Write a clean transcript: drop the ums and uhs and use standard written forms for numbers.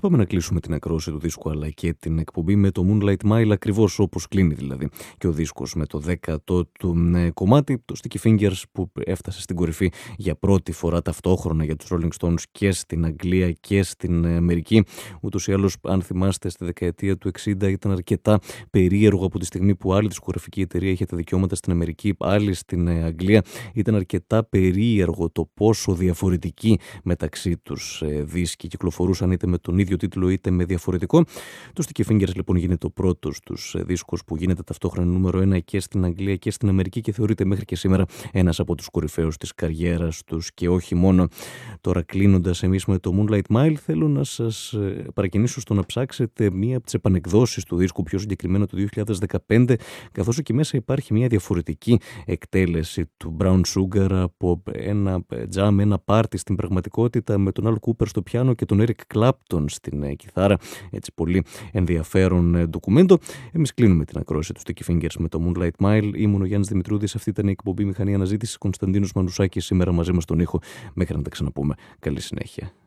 πάμε να κλείσουμε την ακρόαση του δίσκου αλλά και την εκπομπή με το Moonlight Mile, ακριβώς όπως κλείνει δηλαδή και ο δίσκος, με το 10ο του κομμάτι, το Sticky Fingers, που έφτασε στην κορυφή για πρώτη φορά ταυτόχρονα για τους Rolling Stones και στην Αγγλία και στην Αμερική. Ούτως ή άλλως, αν θυμάστε, στη δεκαετία του 60 ήταν αρκετά περίεργο, από τη στιγμή που άλλη δισκογραφική εταιρεία είχε τα δικαιώματα στην Αμερική, άλλη στην Αγγλία. Ήταν αρκετά περίεργο το πόσο διαφορετικοί μεταξύ τους δίσκοι κυκλοφορούσαν, είτε με τον ίδιο τίτλο είτε με διαφορετικό. Το Sticky Fingers λοιπόν γίνεται ο πρώτος τους δίσκος που γίνεται ταυτόχρονα νούμερο 1 και στην Αγγλία και στην Αμερική και θεωρείται μέχρι και σήμερα ένας από τους κορυφαίους της καριέρας τους και όχι μόνο. Τώρα, κλείνοντας εμείς με το Moonlight Mile, θέλω να σας παρακινήσω στο να ψάξετε μία από τις επανεκδόσεις του δίσκου, πιο συγκεκριμένα του 2015, καθώς εκεί μέσα υπάρχει μία διαφορετική εκτέλεση του Brown Sugar από ένα jam, ένα πάρτι στην πραγματικότητα, με τον Al Cooper στο πιάνο και τον Eric Clapton στην κιθάρα. Έτσι, πολύ ενδιαφέρον ντοκουμέντο. Εμείς κλείνουμε την ακρόαση του Sticky Fingers με το Moonlight Mile. Ήμουν ο Γιάννης Δημητρούδης. Αυτή ήταν η εκπομπή Μηχανή Αναζήτησης. Κωνσταντίνος Μανουσάκης σήμερα μαζί μας στον ήχο. Μέχρι να τα ξαναπούμε. Καλή συνέχεια.